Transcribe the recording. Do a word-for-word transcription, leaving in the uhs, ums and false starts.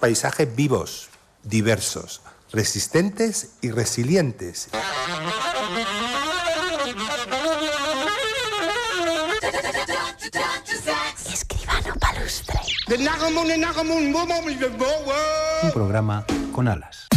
Paisajes vivos, diversos, resistentes y resilientes. Escribano Palustre. Un programa con alas.